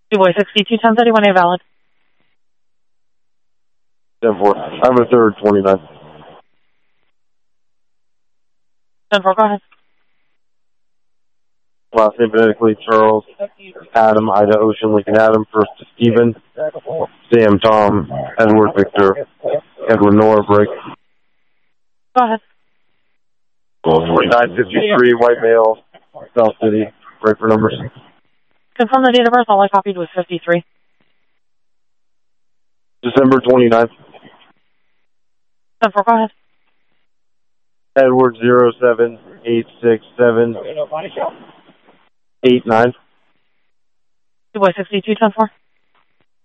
2 boy 62, 1031, A valid. 10-4. I have a third 29. 10-4, go ahead. Last name phonetically, Charles, Adam, Ida, Ocean, Lincoln, Adam, first to Stephen, Sam, Tom, Edward, Victor, Edward, Nora, break. Go ahead. 4953, white male, South City, break for numbers. Confirm the date of birth, all I copied was 53. December 29th. 10-4, go ahead. Edward 0786789. 2 boy 62, 10-4.